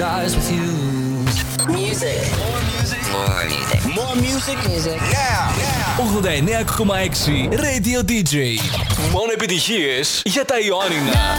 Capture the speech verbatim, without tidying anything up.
paradise with you. Music. More music. More music. More music. Music. Yeah. Yeah. ογδόντα εννέα κόμμα έξι Radio ντι τζέι. Μόνο επιτυχίες για τα Ιωάννινα.